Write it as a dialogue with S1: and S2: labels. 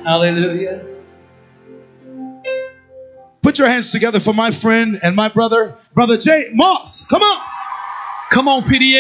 S1: Hallelujah.
S2: Put your hands together for my friend and my brother, Brother Jay Moss. Come on.
S1: Come on, PDA.